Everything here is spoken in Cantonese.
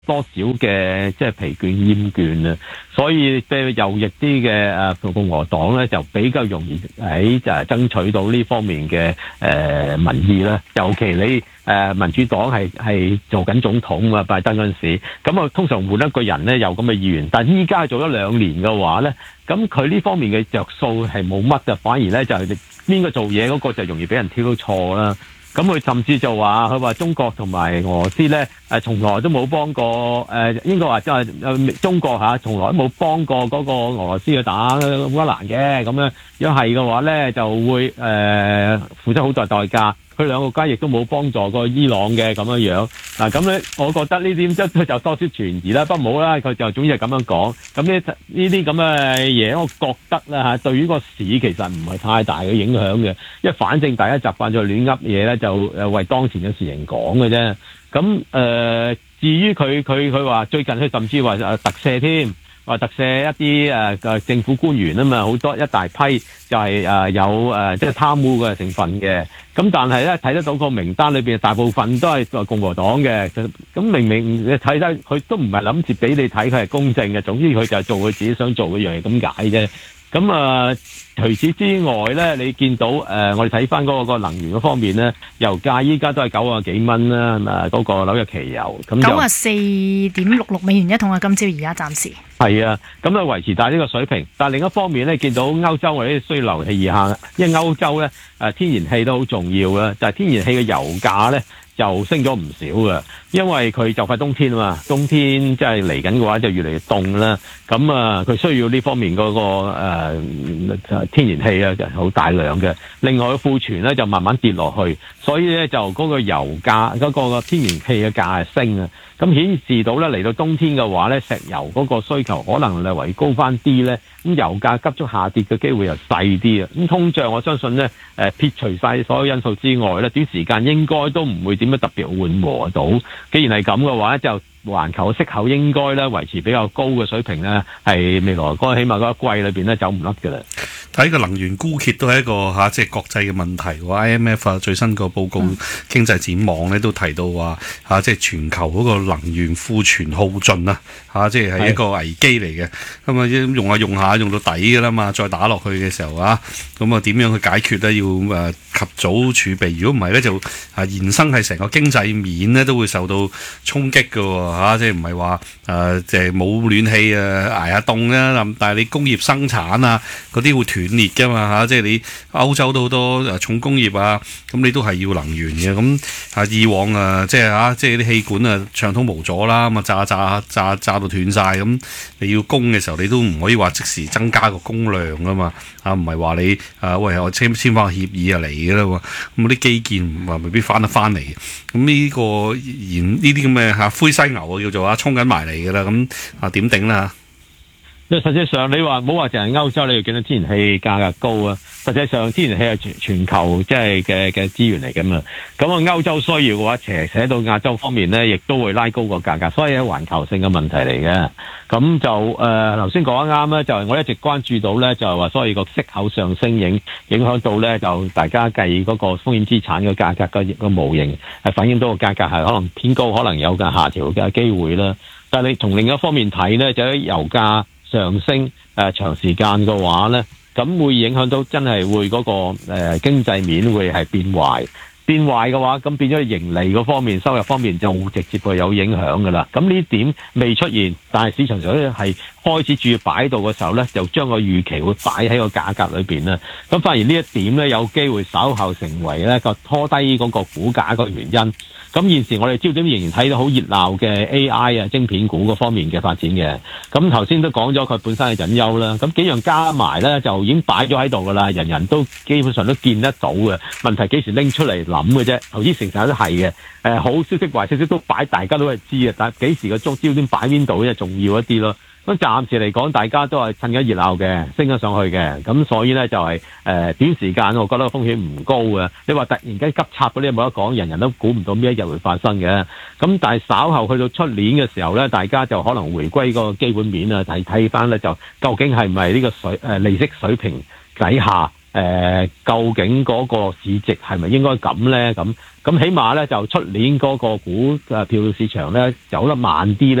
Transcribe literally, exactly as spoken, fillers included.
多少嘅即係疲倦厭倦啊，所以即係右翼啲嘅誒共和黨咧就比較容易喺就係爭取到呢方面嘅誒、呃、民意啦。尤其你誒、呃、民主黨係係做緊總統啊，拜登嗰陣時，咁啊通常換一個人咧有咁嘅意願，但係依家做咗兩年嘅話咧，咁佢呢方面嘅着數係冇乜嘅，反而咧就係邊個做嘢嗰個就容易俾人挑到錯啦。咁佢甚至就話，佢話中國同埋俄羅斯咧，誒從來都冇幫過，誒應該話即係誒中國嚇，從來都冇幫過嗰個俄羅斯去打烏克蘭嘅。咁樣，如果係嘅話咧，就會誒、呃、付出好大代價。佢兩個國家亦都冇幫助過伊朗嘅咁樣樣。嗱咁咧，我覺得呢啲即係就多少存疑啦，不過冇啦，佢就總之係咁樣講。咁呢呢啲咁嘅嘢，我覺得啦嚇，對於個市其實唔係太大嘅影響嘅，因為反正大家習慣咗亂噏嘢咧，就誒為當前嘅事情講嘅啫。咁誒、呃，至於佢佢佢話最近佢甚至話誒特赦添。話特赦一啲誒嘅政府官員啊嘛，好多一大批就係誒有誒即係貪污嘅成分嘅，咁但係咧睇得到個名單裏邊大部分都係共和黨嘅，咁明明你睇得佢都唔係諗住俾你睇佢係公正嘅，總之佢就係做佢自己想做嘅樣嘢咁解啫。咁啊、呃，除此之外咧，你見到誒、呃，我哋睇翻嗰個能源嗰方面咧，油價依家都係九啊幾蚊啦，啊、那、嗰個紐約期油咁九啊四點六六美元一桶啊，今朝而家暫時係啊，咁啊維持大呢個水平。但係另一方面咧，見到歐洲我哋需要留意下，因為歐洲咧誒、呃、天然氣都好重要啦，就係、是、天然氣嘅油價咧就升咗唔少嘅，因為佢就快冬天啊嘛，冬天即係嚟緊嘅話就越嚟越凍啦，咁啊佢需要呢方面嗰、那個、呃、天然氣啊就好大量嘅，另外個庫存咧就慢慢跌落去，所以咧就嗰個油價嗰、那個天然氣嘅價係升啊，咁顯示到咧嚟到冬天嘅話咧，石油嗰個需求可能略為高翻啲咧，咁油價急速下跌嘅機會又細啲啊，咁通脹我相信咧誒撇除晒所有因素之外咧，短時間應該都唔會點樣特別緩和到。既然係咁嘅話，就環球息口應該咧維持比較高嘅水平咧，係未來嗰起碼嗰一季裏邊咧走唔甩嘅啦。 睇個能源枯竭都係一個嚇，即係國際嘅問題。I M F 啊最新個報告、嗯、經濟展望咧都提到話嚇，即係全球嗰個能源庫存耗盡啊嚇，即係係一個危機嚟嘅。咁啊用下用下用到底㗎啦嘛，再打落去嘅時候啊，咁啊點樣去解決咧？要誒及早儲備。如果唔係咧，就啊延伸係成個經濟面咧都會受到衝擊㗎喎嚇，即係唔係話誒即係冇暖氣啊捱下凍啦，但係你工業生產啊嗰啲會斷裂㗎嘛嚇，即係你歐洲都好多誒重工業啊，咁你都係要能源嘅。咁啊以往啊即係嚇，即係啲氣管啊暢通無阻啦，咁啊炸炸炸炸到斷晒，咁你要供嘅時候你都唔可以話即時增加個供量㗎嘛啊，唔係話你啊喂我簽簽翻個協議啊嚟㗎啦喎，咁啲基建話未必翻得翻嚟，咁呢個然呢啲咁嘅嚇灰犀牛啊叫做啊衝緊埋嚟㗎啦，咁啊點頂啦？ 即係實際上，你話唔好話淨係歐洲，你要見到天然氣價格高啊！實際上，天然氣係全全球即係嘅嘅資源嚟㗎嘛。咁啊，歐洲需要嘅話，斜寫到亞洲方面咧，亦都會拉高個價格，所以係環球性嘅問題嚟嘅。咁就誒頭先講得啱咧，就係我一直關注到咧，就係話所以個息口上升影影響到咧，就大家計嗰個風險資產嘅價格嘅個模型係反映到個價格係可能偏高，可能有個下調嘅機會啦。但係你從另一方面睇咧，就喺油價上升誒、呃、長時間嘅話咧，咁會影響到真係會嗰、那個誒、呃、經濟面會係變壞，變壞嘅話，咁變咗盈利嗰方面、收入方面就會直接會有影響㗎啦。咁呢點未出現，但係市場上咧係開始注意擺到嘅時候咧，就將個預期會擺喺個價格裏邊啦。咁發現呢一點咧，有機會稍後成為咧個拖低嗰個股價個原因。咁現時我哋焦點仍然睇到好熱鬧嘅 A I 啊晶片股嗰方面嘅發展嘅。咁頭先都講咗佢本身嘅隱憂啦。咁幾樣加埋咧就已經擺咗喺度噶啦，人人都基本上都見得到嘅。問題幾時拎出嚟諗嘅啫？投資成成都係嘅。誒好消息壞消息都擺，大家都係知嘅。但係幾時個焦焦點擺邊度咧，重要一啲咯。咁暫時嚟講，大家都係趁緊熱鬧嘅，升咗上去嘅，咁所以咧就係、是、誒、呃、短時間，我覺得風險唔高嘅。你話突然間急插嗰啲冇得講，人人都估唔到邊一日會發生嘅。咁但係稍後去到出年嘅時候咧，大家就可能回歸個基本面啊，睇睇翻咧就究竟係唔係呢個水誒、呃、利息水平底下呃、究竟嗰個市值係咪應該咁咧？咁咁起碼咧就出年嗰個股票市場咧走得慢啲咧。